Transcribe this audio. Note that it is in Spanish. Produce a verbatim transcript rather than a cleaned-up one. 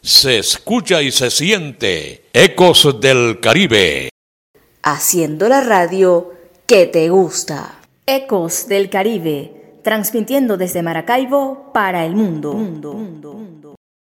Se escucha y se siente Ecos del Caribe. Haciendo la radio que te gusta. Ecos del Caribe, transmitiendo desde Maracaibo para el mundo. mundo, mundo, mundo.